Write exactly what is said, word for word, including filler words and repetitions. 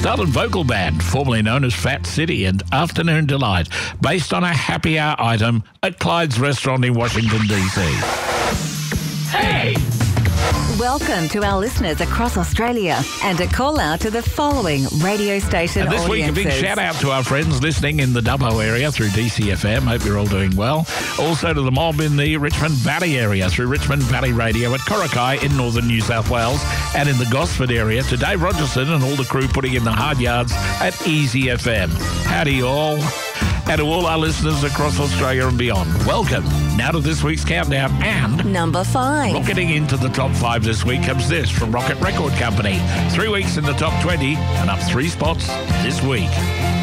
Southern vocal band, formerly known as Fat City, and Afternoon Delight, based on a happy hour item at Clyde's Restaurant in Washington, D C. Hey! Welcome to our listeners across Australia and a call out to the following radio station And this audiences. week, a big shout out to our friends listening in the Dubbo area through D C F M. Hope you're all doing well. Also to the mob in the Richmond Valley area through Richmond Valley Radio at Coraki in northern New South Wales, and in the Gosford area to Dave Rogerson and all the crew putting in the hard yards at Easy F M. Howdy all. And to all our listeners across Australia and beyond, welcome. Now to this week's countdown, and number five. Rocketing into the top five this week comes this from Rocket Record Company. Three weeks in the top twenty and up three spots this week.